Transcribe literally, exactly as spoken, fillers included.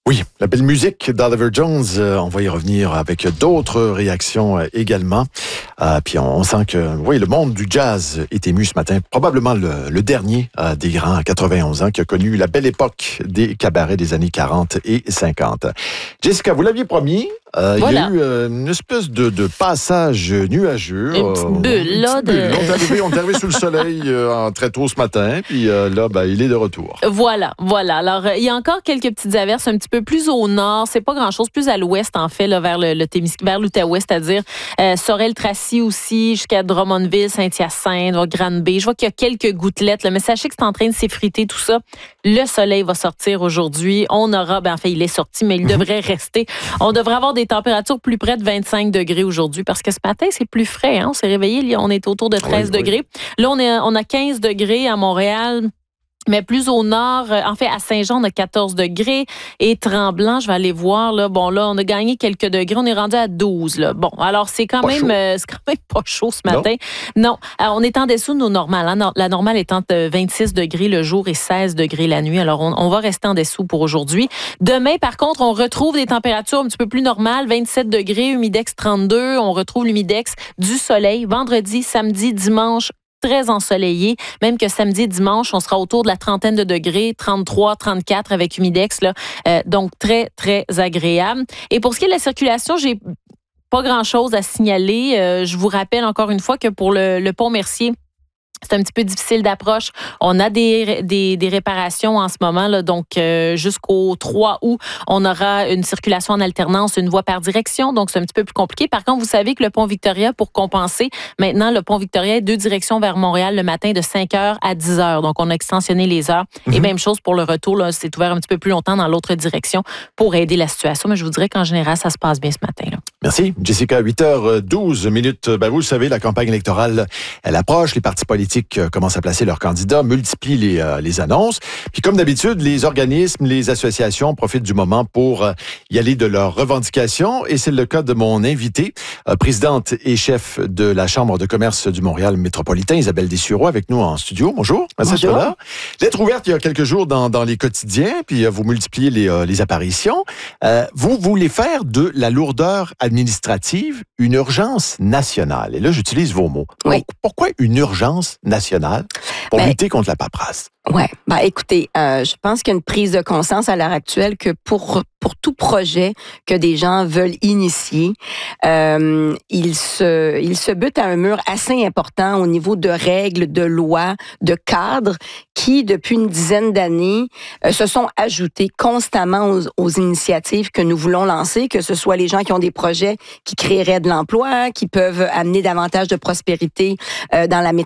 Oui, la belle musique d'Oliver Jones, euh, on va y revenir avec d'autres réactions euh, également. Euh, puis on, on sent que oui, le monde du jazz est ému ce matin. Probablement le, le dernier euh, des grands à quatre-vingt-onze ans qui a connu la belle époque des cabarets des années quarante et cinquante. Jessica, vous l'aviez promis, euh, voilà. Il y a eu euh, une espèce de, de passage nuageux. Une petite bulle, là. Une petite bulle. De... On est arrivé, on est arrivé sous le soleil euh, très tôt ce matin, puis euh, là, ben, il est de retour. Voilà, voilà. Alors, euh, il y a encore quelques petites averses un petit peu plus au nord. C'est pas grand-chose, plus à l'ouest, en fait, là, vers le, le Témiscamingue, vers l'Outaouais, c'est-à-dire euh, Sorel-Tracy aussi, jusqu'à Drummondville, Saint-Hyacinthe, Granby. Je vois qu'il y a quelques gouttelettes, là, mais sachez que c'est en train de s'effriter, tout ça. Le soleil va sortir aujourd'hui. On aura, ben, en fait, il est sorti, mais il devrait rester. On devrait avoir des températures plus près de vingt-cinq degrés aujourd'hui, parce que ce matin, c'est plus frais. Hein? On s'est réveillé, on est autour de treize oui, degrés. Oui. Là, on, est, on a quinze degrés à Montréal. Mais plus au nord, en fait, à Saint-Jean, on a quatorze degrés. Et Tremblant, je vais aller voir, là. Bon, là, on a gagné quelques degrés. On est rendu à douze, là. Bon, alors, c'est quand pas même, euh, c'est quand même pas chaud ce matin. Non. non. Alors, on est en dessous de nos normales. Hein. La normale est entre vingt-six degrés le jour et seize degrés la nuit. Alors, on, on va rester en dessous pour aujourd'hui. Demain, par contre, on retrouve des températures un petit peu plus normales. vingt-sept degrés, humidex trente-deux. On retrouve l'humidex du soleil. Vendredi, samedi, dimanche, très ensoleillé, même que samedi et dimanche, on sera autour de la trentaine de degrés, trente-trois, trente-quatre avec humidex, là. Euh, donc très, très agréable. Et pour ce qui est de la circulation, j'ai pas grand-chose à signaler. Euh, je vous rappelle encore une fois que pour le, le pont Mercier, c'est un petit peu difficile d'approche. On a des, des, des réparations en ce moment, là, donc euh, jusqu'au trois août, on aura une circulation en alternance, une voie par direction, donc c'est un petit peu plus compliqué. Par contre, vous savez que le pont Victoria, pour compenser, maintenant, le pont Victoria est deux directions vers Montréal le matin de cinq heures à dix heures. Donc, on a extensionné les heures. Mm-hmm. Et même chose pour le retour, là, c'est ouvert un petit peu plus longtemps dans l'autre direction pour aider la situation. Mais je vous dirais qu'en général, ça se passe bien ce matin, là. Merci. Jessica, huit heures douze minutes. Ben, vous le savez, la campagne électorale, elle approche. Les partis politiques commencent à placer leurs candidats, multiplient les, euh, les annonces. Puis comme d'habitude, les organismes, les associations profitent du moment pour euh, y aller de leurs revendications. Et c'est le cas de mon invitée, euh, présidente et chef de la Chambre de commerce du Montréal métropolitain, Isabelle Dessureau, avec nous en studio. Bonjour. Merci d'être là. Lettre ouverte il y a quelques jours dans, dans les quotidiens, puis euh, vous multipliez les, euh, les apparitions. Euh, vous voulez faire de la lourdeur administrative une urgence nationale. Et là, j'utilise vos mots. Oui. Donc, pourquoi une urgence nationale pour ben, lutter contre la paperasse? Oui. Ben, écoutez, euh, je pense qu'il y a une prise de conscience à l'heure actuelle que pour pour tout projet que des gens veulent initier, euh, ils se ils se butent à un mur assez important au niveau de règles, de lois, de cadres qui, depuis une dizaine d'années, euh, se sont ajoutés constamment aux, aux initiatives que nous voulons lancer, que ce soit les gens qui ont des projets qui créeraient de l'emploi, qui peuvent amener davantage de prospérité euh, dans la